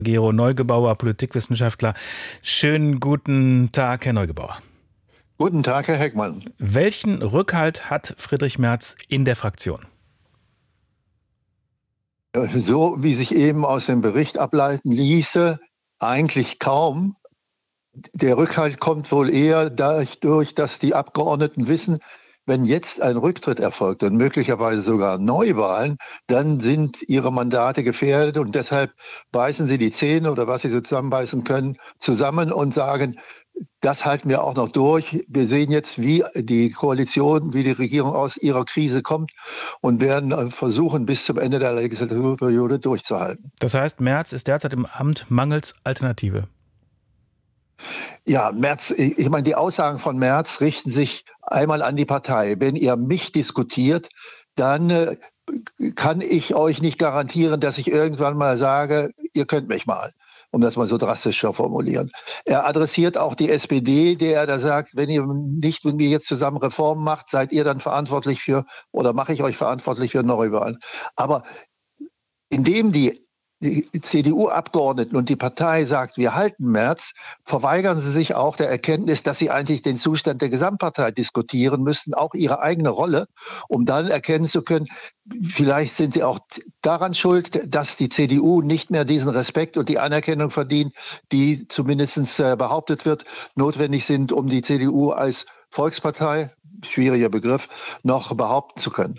Gero Neugebauer, Politikwissenschaftler. Schönen guten Tag, Herr Neugebauer. Guten Tag, Herr Heckmann. Welchen Rückhalt hat Friedrich Merz in der Fraktion? So wie sich eben aus dem Bericht ableiten ließe, eigentlich kaum. Der Rückhalt kommt wohl eher dadurch, dass die Abgeordneten wissen, wenn jetzt ein Rücktritt erfolgt und möglicherweise sogar Neuwahlen, dann sind ihre Mandate gefährdet und deshalb beißen sie die Zähne oder was sie so zusammenbeißen können, zusammen und sagen, das halten wir auch noch durch. Wir sehen jetzt, wie die Koalition, wie die Regierung aus ihrer Krise kommt und werden versuchen, bis zum Ende der Legislaturperiode durchzuhalten. Das heißt, Merz ist derzeit im Amt mangels Alternative. Ja, Merz, ich meine, die Aussagen von Merz richten sich einmal an die Partei. Wenn ihr mich diskutiert, dann kann ich euch nicht garantieren, dass ich irgendwann mal sage, ihr könnt mich mal, um das mal so drastischer formulieren. Er adressiert auch die SPD, der er da sagt, wenn ihr nicht mit mir jetzt zusammen Reformen macht, seid ihr dann verantwortlich für, oder mache ich euch verantwortlich für Neuwahlen. Aber indem die CDU-Abgeordneten und die Partei sagt, wir halten Merz, verweigern sie sich auch der Erkenntnis, dass sie eigentlich den Zustand der Gesamtpartei diskutieren müssten, auch ihre eigene Rolle, um dann erkennen zu können, vielleicht sind sie auch daran schuld, dass die CDU nicht mehr diesen Respekt und die Anerkennung verdient, die zumindest behauptet wird, notwendig sind, um die CDU als Volkspartei, schwieriger Begriff, noch behaupten zu können.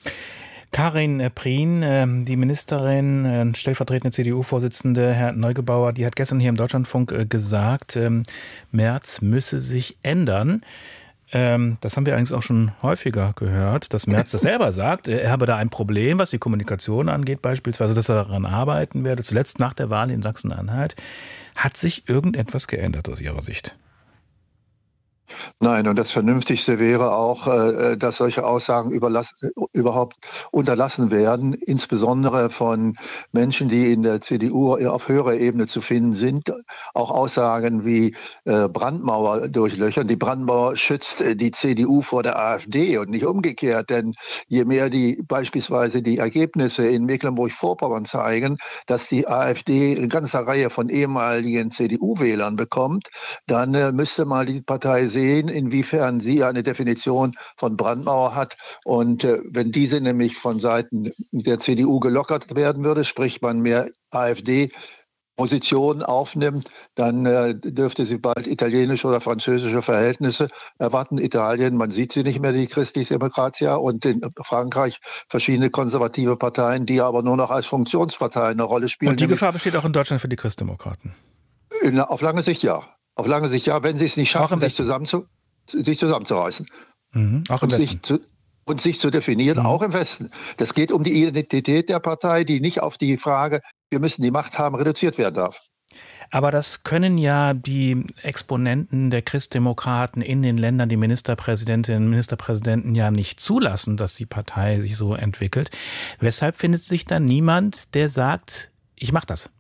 Karin Prien, die Ministerin, stellvertretende CDU-Vorsitzende, Herr Neugebauer, die hat gestern hier im Deutschlandfunk gesagt, Merz müsse sich ändern. Das haben wir eigentlich auch schon häufiger gehört, dass Merz das selber sagt. Er habe da ein Problem, was die Kommunikation angeht, beispielsweise, dass er daran arbeiten werde. Zuletzt nach der Wahl in Sachsen-Anhalt. Hat sich irgendetwas geändert aus Ihrer Sicht? Nein, und das Vernünftigste wäre auch, dass solche Aussagen überhaupt unterlassen werden, insbesondere von Menschen, die in der CDU auf höherer Ebene zu finden sind. Auch Aussagen wie Brandmauer durchlöchern. Die Brandmauer schützt die CDU vor der AfD und nicht umgekehrt, denn je mehr beispielsweise die Ergebnisse in Mecklenburg-Vorpommern zeigen, dass die AfD eine ganze Reihe von ehemaligen CDU-Wählern bekommt, dann müsste mal die Partei sehen, inwiefern sie eine Definition von Brandmauer hat. Und wenn diese nämlich von Seiten der CDU gelockert werden würde, sprich man mehr AfD-Positionen aufnimmt, dann dürfte sie bald italienische oder französische Verhältnisse erwarten. Italien, man sieht sie nicht mehr, die Christliche Demokratia, und in Frankreich verschiedene konservative Parteien, die aber nur noch als Funktionsparteien eine Rolle spielen. Und die Gefahr besteht auch in Deutschland für die Christdemokraten? Auf lange Sicht ja. Auf lange Sicht ja, wenn sie es nicht schaffen, sich zusammenzureißen. Auch im Westen. Und sich zu definieren, auch im Westen. Das geht um die Identität der Partei, die nicht auf die Frage, wir müssen die Macht haben, reduziert werden darf. Aber das können ja die Exponenten der Christdemokraten in den Ländern, die Ministerpräsidentinnen und Ministerpräsidenten ja nicht zulassen, dass die Partei sich so entwickelt. Weshalb findet sich da niemand, der sagt, ich mache das?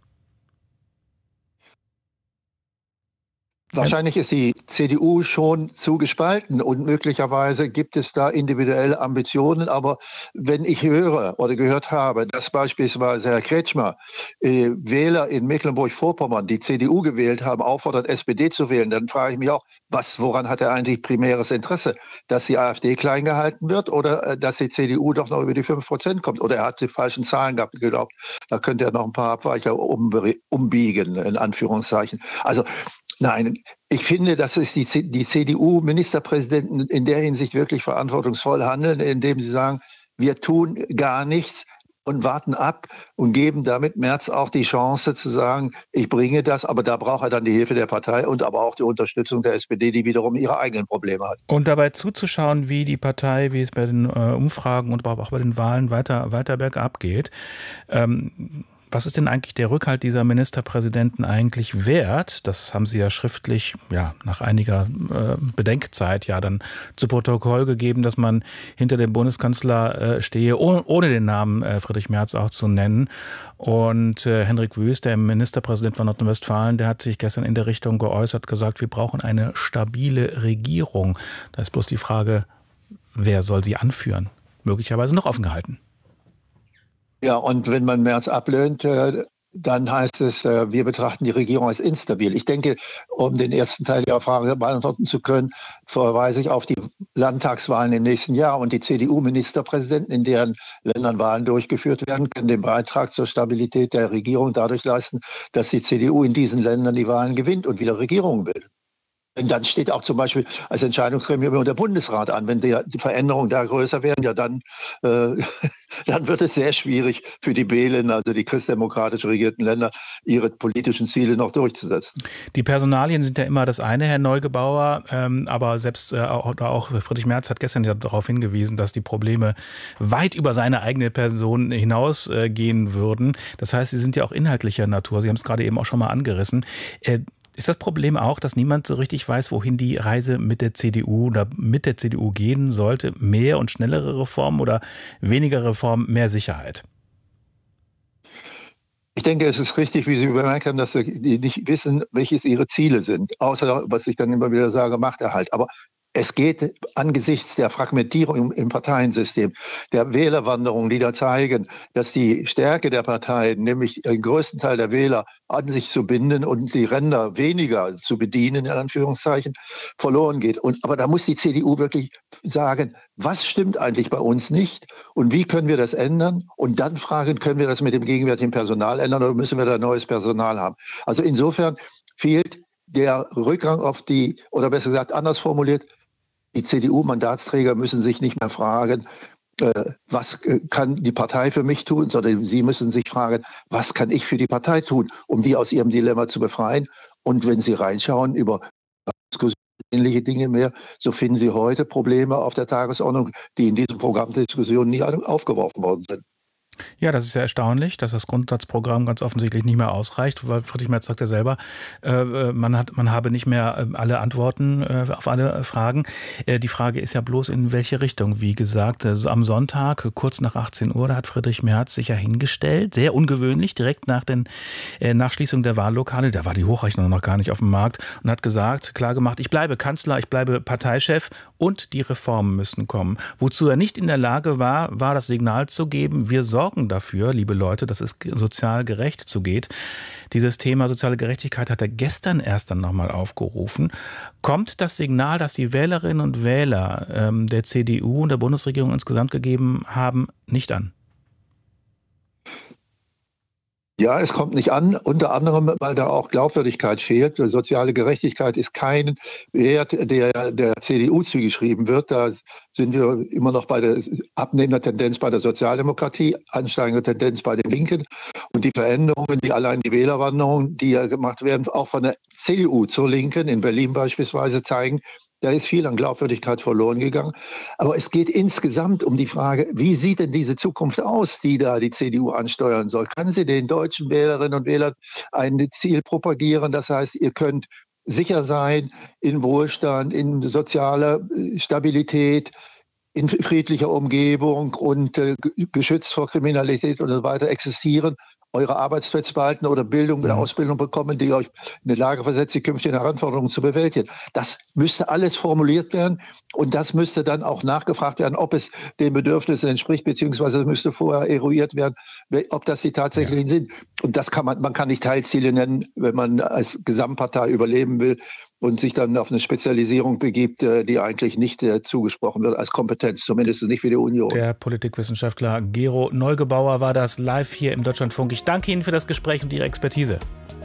Wahrscheinlich ist die CDU schon zu gespalten und möglicherweise gibt es da individuelle Ambitionen. Aber wenn ich höre oder gehört habe, dass beispielsweise Herr Kretschmer Wähler in Mecklenburg-Vorpommern, die CDU gewählt haben, auffordert, SPD zu wählen, dann frage ich mich auch, woran hat er eigentlich primäres Interesse? Dass die AfD klein gehalten wird oder dass die CDU doch noch über die 5% kommt? Oder er hat die falschen Zahlen geglaubt. Da könnte er noch ein paar Abweicher umbiegen, in Anführungszeichen. Also nein, ich finde, dass es die CDU-Ministerpräsidenten in der Hinsicht wirklich verantwortungsvoll handeln, indem sie sagen, wir tun gar nichts und warten ab und geben damit Merz auch die Chance zu sagen, ich bringe das, aber da braucht er dann die Hilfe der Partei und aber auch die Unterstützung der SPD, die wiederum ihre eigenen Probleme hat. Und dabei zuzuschauen, wie die Partei, wie es bei den Umfragen und auch bei den Wahlen weiter bergab geht. Was ist denn eigentlich der Rückhalt dieser Ministerpräsidenten eigentlich wert? Das haben Sie ja schriftlich, nach einiger Bedenkzeit dann zu Protokoll gegeben, dass man hinter dem Bundeskanzler stehe, ohne den Namen Friedrich Merz auch zu nennen. Und Hendrik Wüst, der Ministerpräsident von Nordrhein-Westfalen, der hat sich gestern in der Richtung geäußert, gesagt, wir brauchen eine stabile Regierung. Da ist bloß die Frage, wer soll sie anführen? Möglicherweise noch offen gehalten. Ja, und wenn man Merz ablehnt, dann heißt es, wir betrachten die Regierung als instabil. Ich denke, um den ersten Teil Ihrer Frage beantworten zu können, verweise ich auf die Landtagswahlen im nächsten Jahr und die CDU-Ministerpräsidenten, in deren Ländern Wahlen durchgeführt werden, können den Beitrag zur Stabilität der Regierung dadurch leisten, dass die CDU in diesen Ländern die Wahlen gewinnt und wieder Regierungen bildet. Denn dann steht auch zum Beispiel als Entscheidungsgremium der Bundesrat an. Wenn die Veränderungen da größer werden, ja dann wird es sehr schwierig für die B-Länder, also die christdemokratisch regierten Länder, ihre politischen Ziele noch durchzusetzen. Die Personalien sind ja immer das eine, Herr Neugebauer, aber selbst auch Friedrich Merz hat gestern ja darauf hingewiesen, dass die Probleme weit über seine eigene Person hinausgehen würden. Das heißt, sie sind ja auch inhaltlicher Natur. Sie haben es gerade eben auch schon mal angerissen. Ist das Problem auch, dass niemand so richtig weiß, wohin die Reise mit der CDU gehen sollte? Mehr und schnellere Reformen oder weniger Reformen, mehr Sicherheit? Ich denke, es ist richtig, wie Sie bemerkt haben, dass die nicht wissen, welches ihre Ziele sind. Außer, was ich dann immer wieder sage, Machterhalt. Aber es geht angesichts der Fragmentierung im Parteiensystem, der Wählerwanderung, die da zeigen, dass die Stärke der Parteien, nämlich den größten Teil der Wähler an sich zu binden und die Ränder weniger zu bedienen, in Anführungszeichen, verloren geht. Aber da muss die CDU wirklich sagen, was stimmt eigentlich bei uns nicht und wie können wir das ändern? Und dann fragen, können wir das mit dem gegenwärtigen Personal ändern oder müssen wir da neues Personal haben? Also insofern fehlt der Rückgang auf die, oder besser gesagt anders formuliert, die CDU-Mandatsträger müssen sich nicht mehr fragen, was kann die Partei für mich tun, sondern sie müssen sich fragen, was kann ich für die Partei tun, um die aus ihrem Dilemma zu befreien. Und wenn Sie reinschauen über Diskussionen, ähnliche Dinge mehr, so finden Sie heute Probleme auf der Tagesordnung, die in diesem Programm der Diskussion nie aufgeworfen worden sind. Ja, das ist ja erstaunlich, dass das Grundsatzprogramm ganz offensichtlich nicht mehr ausreicht, weil Friedrich Merz sagt ja selber, man habe nicht mehr alle Antworten auf alle Fragen. Die Frage ist ja bloß, in welche Richtung. Wie gesagt, am Sonntag, kurz nach 18 Uhr, da hat Friedrich Merz sich ja hingestellt, sehr ungewöhnlich, direkt nach Schließung der Wahllokale, da war die Hochrechnung noch gar nicht auf dem Markt, und hat gesagt, klargemacht, ich bleibe Kanzler, ich bleibe Parteichef und die Reformen müssen kommen. Wozu er nicht in der Lage war das Signal zu geben, wir sorgen dafür, liebe Leute, dass es sozial gerecht zugeht. Dieses Thema soziale Gerechtigkeit hat er gestern erst dann nochmal aufgerufen. Kommt das Signal, das die Wählerinnen und Wähler der CDU und der Bundesregierung insgesamt gegeben haben, nicht an? Ja, es kommt nicht an, unter anderem, weil da auch Glaubwürdigkeit fehlt. Soziale Gerechtigkeit ist kein Wert, der CDU zugeschrieben wird. Da sind wir immer noch bei der abnehmenden Tendenz bei der Sozialdemokratie, ansteigende Tendenz bei den Linken. Und die Veränderungen, die allein die Wählerwanderungen, die ja gemacht werden, auch von der CDU zur Linken, in Berlin beispielsweise, zeigen, da ist viel an Glaubwürdigkeit verloren gegangen. Aber es geht insgesamt um die Frage, wie sieht denn diese Zukunft aus, die da die CDU ansteuern soll? Kann sie den deutschen Wählerinnen und Wählern ein Ziel propagieren? Das heißt, ihr könnt sicher sein in Wohlstand, in sozialer Stabilität, in friedlicher Umgebung und geschützt vor Kriminalität und so weiter existieren, eure Arbeitsplätze behalten oder Bildung oder Ausbildung bekommen, die euch in die Lage versetzt, die künftigen Herausforderungen zu bewältigen. Das müsste alles formuliert werden und das müsste dann auch nachgefragt werden, ob es den Bedürfnissen entspricht, beziehungsweise müsste vorher eruiert werden, ob das die tatsächlichen sind. Und das man kann nicht Teilziele nennen, wenn man als Gesamtpartei überleben will und sich dann auf eine Spezialisierung begibt, die eigentlich nicht zugesprochen wird als Kompetenz, zumindest nicht für die Union. Der Politikwissenschaftler Gero Neugebauer war das live hier im Deutschlandfunk. Ich danke Ihnen für das Gespräch und Ihre Expertise.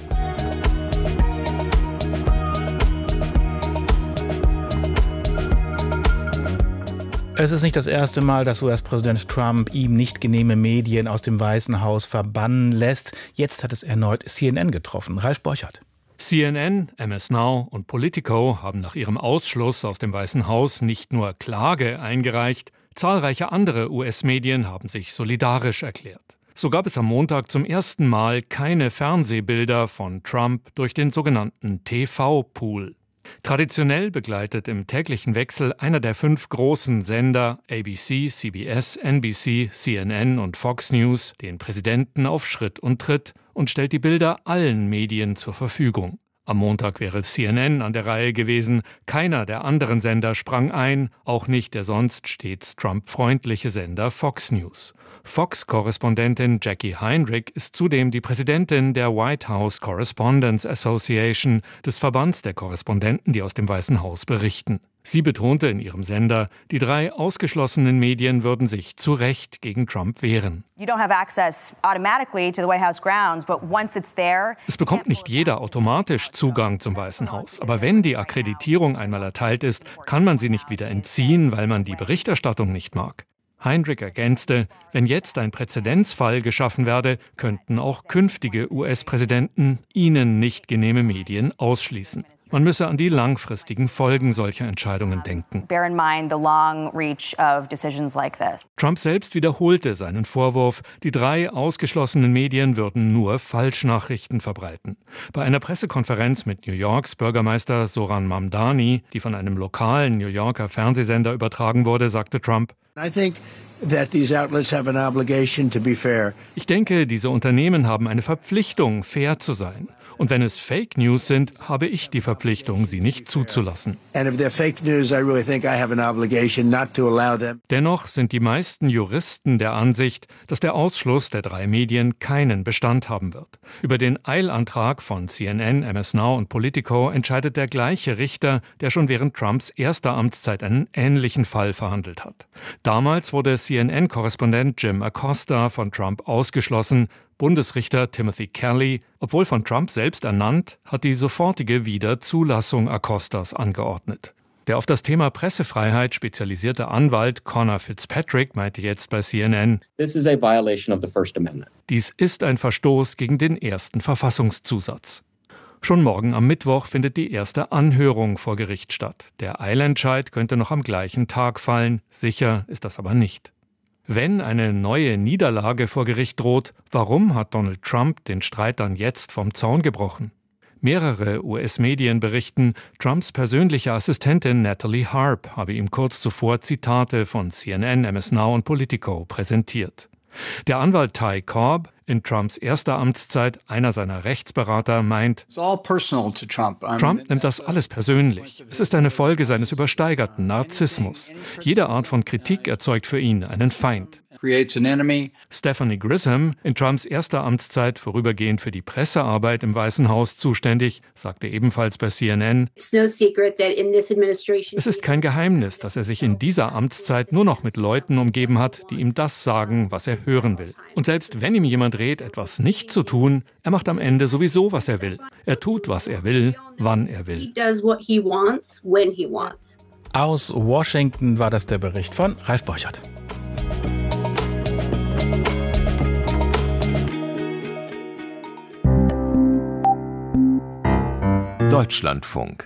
Es ist nicht das erste Mal, dass US-Präsident Trump ihm nicht genehme Medien aus dem Weißen Haus verbannen lässt. Jetzt hat es erneut CNN getroffen. Ralf Borchardt. CNN, MS Now und Politico haben nach ihrem Ausschluss aus dem Weißen Haus nicht nur Klage eingereicht, zahlreiche andere US-Medien haben sich solidarisch erklärt. So gab es am Montag zum ersten Mal keine Fernsehbilder von Trump durch den sogenannten TV-Pool. Traditionell begleitet im täglichen Wechsel einer der 5 großen Sender ABC, CBS, NBC, CNN und Fox News den Präsidenten auf Schritt und Tritt und stellt die Bilder allen Medien zur Verfügung. Am Montag wäre CNN an der Reihe gewesen, keiner der anderen Sender sprang ein, auch nicht der sonst stets Trump-freundliche Sender Fox News. Fox-Korrespondentin Jackie Heinrich ist zudem die Präsidentin der White House Correspondents Association, des Verbands der Korrespondenten, die aus dem Weißen Haus berichten. Sie betonte in ihrem Sender, die 3 ausgeschlossenen Medien würden sich zu Recht gegen Trump wehren. Es bekommt nicht jeder automatisch Zugang zum Weißen Haus. Aber wenn die Akkreditierung einmal erteilt ist, kann man sie nicht wieder entziehen, weil man die Berichterstattung nicht mag. Heinrich ergänzte, wenn jetzt ein Präzedenzfall geschaffen werde, könnten auch künftige US-Präsidenten ihnen nicht genehme Medien ausschließen. Man müsse an die langfristigen Folgen solcher Entscheidungen denken. Trump selbst wiederholte seinen Vorwurf, die 3 ausgeschlossenen Medien würden nur Falschnachrichten verbreiten. Bei einer Pressekonferenz mit New Yorks Bürgermeister Zohran Mamdani, die von einem lokalen New Yorker Fernsehsender übertragen wurde, sagte Trump: Ich denke, diese Unternehmen haben eine Verpflichtung, fair zu sein. Und wenn es Fake News sind, habe ich die Verpflichtung, sie nicht zuzulassen. Dennoch sind die meisten Juristen der Ansicht, dass der Ausschluss der 3 Medien keinen Bestand haben wird. Über den Eilantrag von CNN, MS Now und Politico entscheidet der gleiche Richter, der schon während Trumps erster Amtszeit einen ähnlichen Fall verhandelt hat. Damals wurde CNN-Korrespondent Jim Acosta von Trump ausgeschlossen. Bundesrichter Timothy Kelly, obwohl von Trump selbst ernannt, hat die sofortige Wiederzulassung Acostas angeordnet. Der auf das Thema Pressefreiheit spezialisierte Anwalt Conor Fitzpatrick meinte jetzt bei CNN: Dies ist ein Verstoß gegen den ersten Verfassungszusatz. Schon morgen am Mittwoch findet die erste Anhörung vor Gericht statt. Der Eilentscheid könnte noch am gleichen Tag fallen, sicher ist das aber nicht. Wenn eine neue Niederlage vor Gericht droht, warum hat Donald Trump den Streit dann jetzt vom Zaun gebrochen? Mehrere US-Medien berichten, Trumps persönliche Assistentin Natalie Harp habe ihm kurz zuvor Zitate von CNN, MS Now und Politico präsentiert. Der Anwalt Ty Cobb, in Trumps erster Amtszeit einer seiner Rechtsberater, meint, Trump nimmt das alles persönlich. Es ist eine Folge seines übersteigerten Narzissmus. Jede Art von Kritik erzeugt für ihn einen Feind. Stephanie Grisham, in Trumps erster Amtszeit vorübergehend für die Pressearbeit im Weißen Haus zuständig, sagte ebenfalls bei CNN: Es ist kein Geheimnis, dass er sich in dieser Amtszeit nur noch mit Leuten umgeben hat, die ihm das sagen, was er hören will. Und selbst wenn ihm jemand rät, etwas nicht zu tun, er macht am Ende sowieso, was er will. Er tut, was er will, wann er will. Aus Washington war das der Bericht von Ralf Borchert. Deutschlandfunk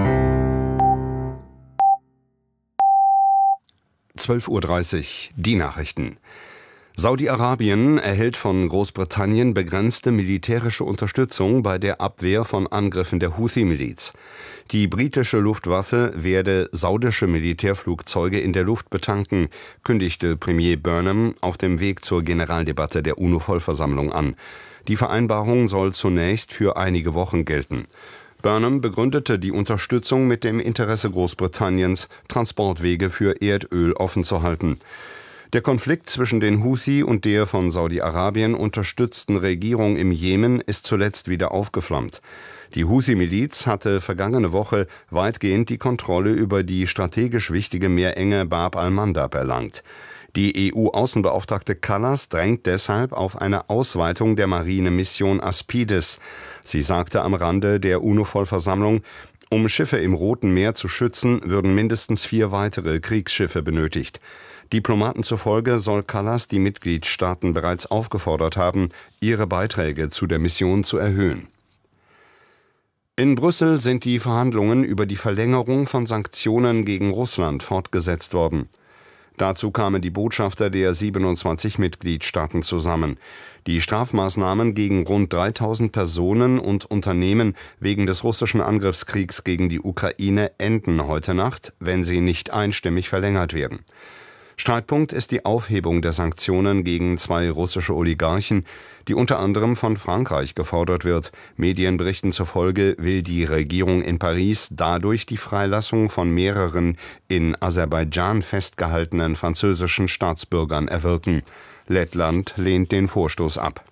12:30 Uhr, die Nachrichten. Saudi-Arabien erhält von Großbritannien begrenzte militärische Unterstützung bei der Abwehr von Angriffen der Houthi-Miliz. Die britische Luftwaffe werde saudische Militärflugzeuge in der Luft betanken, kündigte Premier Burnham auf dem Weg zur Generaldebatte der UNO-Vollversammlung an. Die Vereinbarung soll zunächst für einige Wochen gelten. Burnham begründete die Unterstützung mit dem Interesse Großbritanniens, Transportwege für Erdöl offen zu halten. Der Konflikt zwischen den Houthi und der von Saudi-Arabien unterstützten Regierung im Jemen ist zuletzt wieder aufgeflammt. Die Houthi-Miliz hatte vergangene Woche weitgehend die Kontrolle über die strategisch wichtige Meerenge Bab al-Mandab erlangt. Die EU-Außenbeauftragte Kallas drängt deshalb auf eine Ausweitung der Marinemission Aspides. Sie sagte am Rande der UNO-Vollversammlung, um Schiffe im Roten Meer zu schützen, würden mindestens 4 weitere Kriegsschiffe benötigt. Diplomaten zufolge soll Kallas die Mitgliedstaaten bereits aufgefordert haben, ihre Beiträge zu der Mission zu erhöhen. In Brüssel sind die Verhandlungen über die Verlängerung von Sanktionen gegen Russland fortgesetzt worden. Dazu kamen die Botschafter der 27 Mitgliedstaaten zusammen. Die Strafmaßnahmen gegen rund 3000 Personen und Unternehmen wegen des russischen Angriffskriegs gegen die Ukraine enden heute Nacht, wenn sie nicht einstimmig verlängert werden. Streitpunkt ist die Aufhebung der Sanktionen gegen 2 russische Oligarchen, die unter anderem von Frankreich gefordert wird. Medienberichten zufolge will die Regierung in Paris dadurch die Freilassung von mehreren in Aserbaidschan festgehaltenen französischen Staatsbürgern erwirken. Lettland lehnt den Vorstoß ab.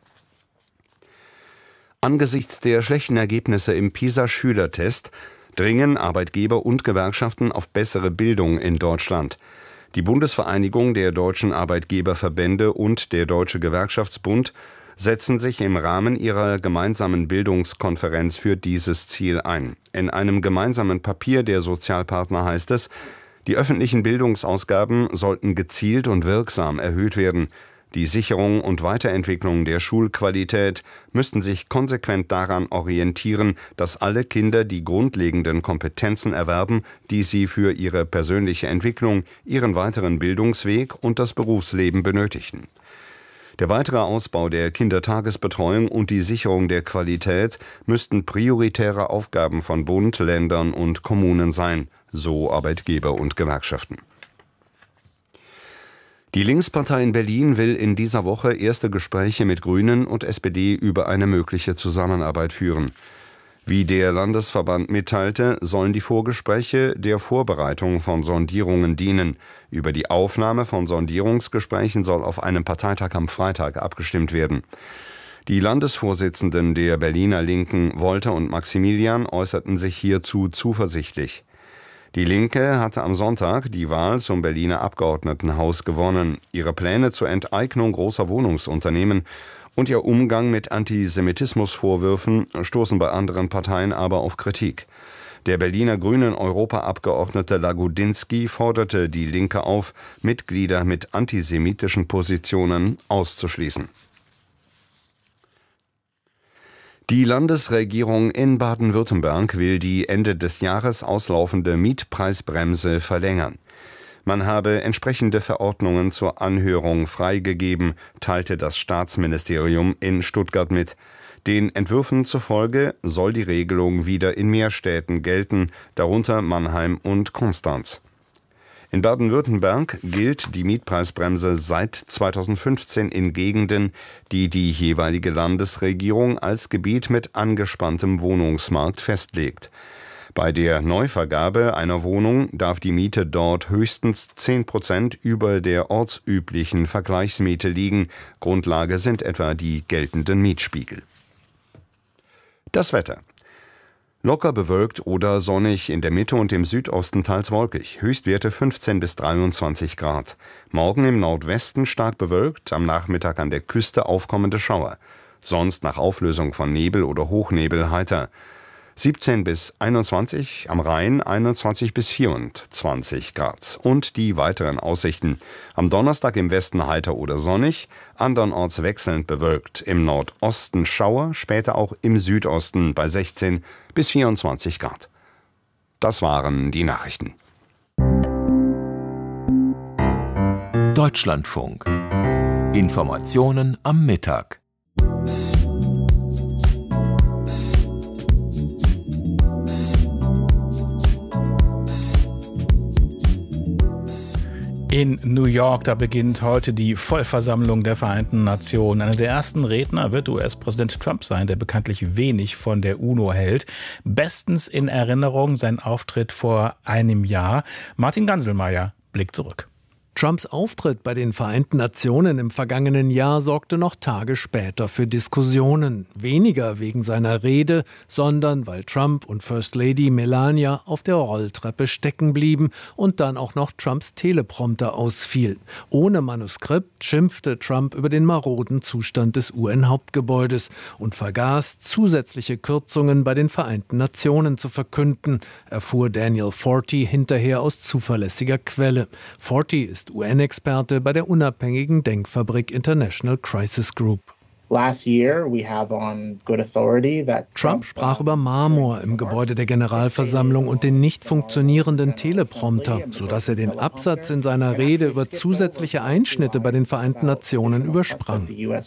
Angesichts der schlechten Ergebnisse im PISA-Schülertest dringen Arbeitgeber und Gewerkschaften auf bessere Bildung in Deutschland. Die Bundesvereinigung der deutschen Arbeitgeberverbände und der Deutsche Gewerkschaftsbund setzen sich im Rahmen ihrer gemeinsamen Bildungskonferenz für dieses Ziel ein. In einem gemeinsamen Papier der Sozialpartner heißt es, die öffentlichen Bildungsausgaben sollten gezielt und wirksam erhöht werden. Die Sicherung und Weiterentwicklung der Schulqualität müssten sich konsequent daran orientieren, dass alle Kinder die grundlegenden Kompetenzen erwerben, die sie für ihre persönliche Entwicklung, ihren weiteren Bildungsweg und das Berufsleben benötigen. Der weitere Ausbau der Kindertagesbetreuung und die Sicherung der Qualität müssten prioritäre Aufgaben von Bund, Ländern und Kommunen sein, so Arbeitgeber und Gewerkschaften. Die Linkspartei in Berlin will in dieser Woche erste Gespräche mit Grünen und SPD über eine mögliche Zusammenarbeit führen. Wie der Landesverband mitteilte, sollen die Vorgespräche der Vorbereitung von Sondierungen dienen. Über die Aufnahme von Sondierungsgesprächen soll auf einem Parteitag am Freitag abgestimmt werden. Die Landesvorsitzenden der Berliner Linken, Wolter und Maximilian, äußerten sich hierzu zuversichtlich. Die Linke hatte am Sonntag die Wahl zum Berliner Abgeordnetenhaus gewonnen. Ihre Pläne zur Enteignung großer Wohnungsunternehmen und ihr Umgang mit Antisemitismusvorwürfen stoßen bei anderen Parteien aber auf Kritik. Der Berliner Grünen Europaabgeordnete Lagudinski forderte die Linke auf, Mitglieder mit antisemitischen Positionen auszuschließen. Die Landesregierung in Baden-Württemberg will die Ende des Jahres auslaufende Mietpreisbremse verlängern. Man habe entsprechende Verordnungen zur Anhörung freigegeben, teilte das Staatsministerium in Stuttgart mit. Den Entwürfen zufolge soll die Regelung wieder in mehr Städten gelten, darunter Mannheim und Konstanz. In Baden-Württemberg gilt die Mietpreisbremse seit 2015 in Gegenden, die die jeweilige Landesregierung als Gebiet mit angespanntem Wohnungsmarkt festlegt. Bei der Neuvergabe einer Wohnung darf die Miete dort höchstens 10% über der ortsüblichen Vergleichsmiete liegen. Grundlage sind etwa die geltenden Mietspiegel. Das Wetter. Locker bewölkt oder sonnig, in der Mitte und im Südosten teils wolkig. Höchstwerte 15 bis 23 Grad. Morgen im Nordwesten stark bewölkt, am Nachmittag an der Küste aufkommende Schauer. Sonst nach Auflösung von Nebel oder Hochnebel heiter. 17 bis 21, am Rhein 21 bis 24 Grad. Und die weiteren Aussichten. Am Donnerstag im Westen heiter oder sonnig, andernorts wechselnd bewölkt. Im Nordosten Schauer, später auch im Südosten bei 16 bis 24 Grad. Das waren die Nachrichten. Deutschlandfunk. Informationen am Mittag. In New York, da beginnt heute die Vollversammlung der Vereinten Nationen. Einer der ersten Redner wird US-Präsident Trump sein, der bekanntlich wenig von der UNO hält. Bestens in Erinnerung sein Auftritt vor einem Jahr. Martin Ganselmeier blickt zurück. Trumps Auftritt bei den Vereinten Nationen im vergangenen Jahr sorgte noch Tage später für Diskussionen. Weniger wegen seiner Rede, sondern weil Trump und First Lady Melania auf der Rolltreppe stecken blieben und dann auch noch Trumps Teleprompter ausfiel. Ohne Manuskript schimpfte Trump über den maroden Zustand des UN-Hauptgebäudes und vergaß, zusätzliche Kürzungen bei den Vereinten Nationen zu verkünden, erfuhr Daniel Forti hinterher aus zuverlässiger Quelle. Forti ist UN-Experte bei der unabhängigen Denkfabrik International Crisis Group. Trump sprach über Marmor im Gebäude der Generalversammlung und den nicht funktionierenden Teleprompter, sodass er den Absatz in seiner Rede über zusätzliche Einschnitte bei den Vereinten Nationen übersprang.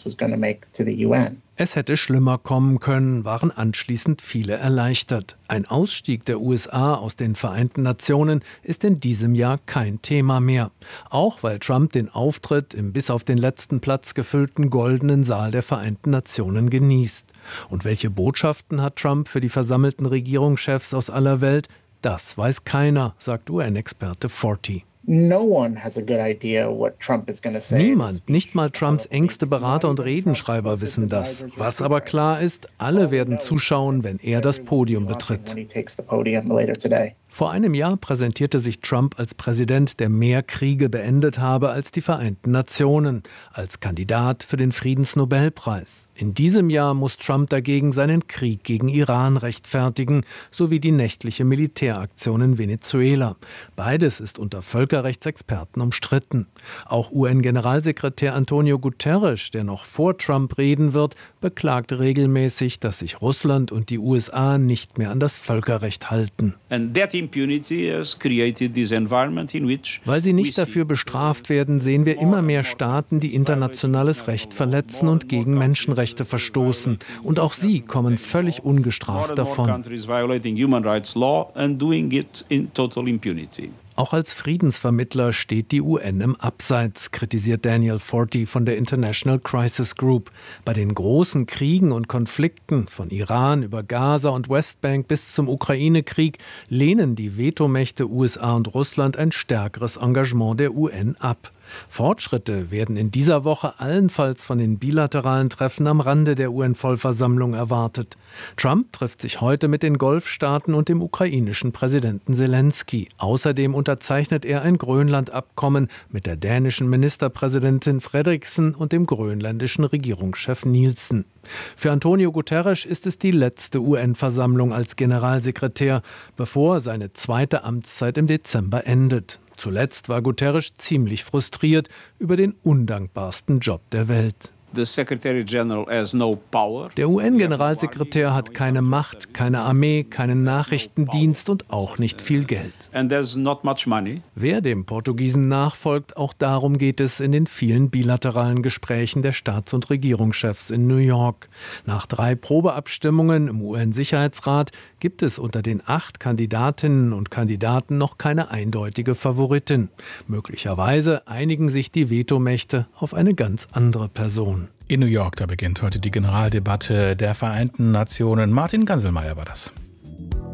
Es hätte schlimmer kommen können, waren anschließend viele erleichtert. Ein Ausstieg der USA aus den Vereinten Nationen ist in diesem Jahr kein Thema mehr. Auch weil Trump den Auftritt im bis auf den letzten Platz gefüllten Goldenen Saal der Vereinten Nationen genießt. Und welche Botschaften hat Trump für die versammelten Regierungschefs aus aller Welt? Das weiß keiner, sagt UN-Experte Forti. Niemand, nicht mal Trumps engste Berater und Redenschreiber wissen das. Was aber klar ist, alle werden zuschauen, wenn er das Podium betritt. Vor einem Jahr präsentierte sich Trump als Präsident, der mehr Kriege beendet habe als die Vereinten Nationen, als Kandidat für den Friedensnobelpreis. In diesem Jahr muss Trump dagegen seinen Krieg gegen Iran rechtfertigen, sowie die nächtliche Militäraktion in Venezuela. Beides ist unter Völkerrechtsexperten umstritten. Auch UN-Generalsekretär Antonio Guterres, der noch vor Trump reden wird, beklagt regelmäßig, dass sich Russland und die USA nicht mehr an das Völkerrecht halten. Weil sie nicht dafür bestraft werden, sehen wir immer mehr Staaten, die internationales Recht verletzen und gegen Menschenrechte verstoßen. Und auch sie kommen völlig ungestraft davon. Auch als Friedensvermittler steht die UN im Abseits, kritisiert Daniel Forti von der International Crisis Group. Bei den großen Kriegen und Konflikten, von Iran über Gaza und Westbank bis zum Ukraine-Krieg, lehnen die Vetomächte USA und Russland ein stärkeres Engagement der UN ab. Fortschritte werden in dieser Woche allenfalls von den bilateralen Treffen am Rande der UN-Vollversammlung erwartet. Trump trifft sich heute mit den Golfstaaten und dem ukrainischen Präsidenten Zelensky. Außerdem unterzeichnet er ein Grönland-Abkommen mit der dänischen Ministerpräsidentin Frederiksen und dem grönländischen Regierungschef Nielsen. Für Antonio Guterres ist es die letzte UN-Versammlung als Generalsekretär, bevor seine zweite Amtszeit im Dezember endet. Zuletzt war Guterres ziemlich frustriert über den undankbarsten Job der Welt. Der UN-Generalsekretär hat keine Macht, keine Armee, keinen Nachrichtendienst und auch nicht viel Geld. Wer dem Portugiesen nachfolgt, auch darum geht es in den vielen bilateralen Gesprächen der Staats- und Regierungschefs in New York. Nach 3 Probeabstimmungen im UN-Sicherheitsrat gibt es unter den 8 Kandidatinnen und Kandidaten noch keine eindeutige Favoritin. Möglicherweise einigen sich die Vetomächte auf eine ganz andere Person. In New York, da beginnt heute die Generaldebatte der Vereinten Nationen. Martin Ganselmeier war das.